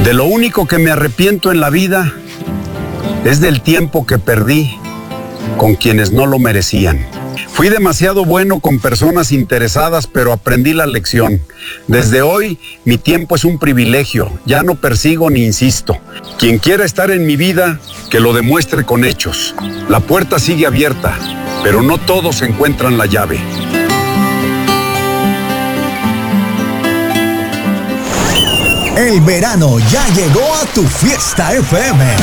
De lo único que me arrepiento en la vida es del tiempo que perdí con quienes no lo merecían. Fui demasiado bueno con personas interesadas, pero aprendí la lección. Desde hoy, mi tiempo es un privilegio. Ya no persigo ni insisto. Quien quiera estar en mi vida, que lo demuestre con hechos. La puerta sigue abierta, pero no todos encuentran la llave. El verano ya llegó a tu Fiesta FM.